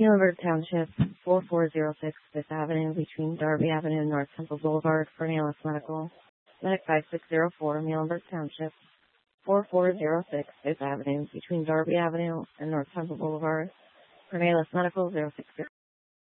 Muhlenberg Township, 4406 Fifth Avenue, between Darby Avenue and North Temple Boulevard, Cornelis Medical. Medic 5604, Muhlenberg Township, 4406 Fifth Avenue, between Darby Avenue and North Temple Boulevard, Cornelis Medical 060.